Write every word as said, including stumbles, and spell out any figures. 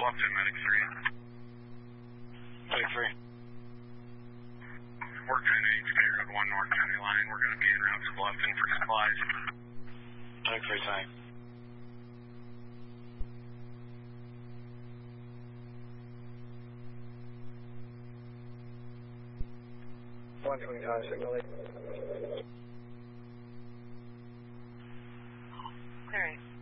Bluffton, Medic three. Medic three. We're ten eight, State Road one North County Line. We're going to be en route to Bluffton for supplies. Medic three, tank. one twenty-five, signal eight. Clear eight.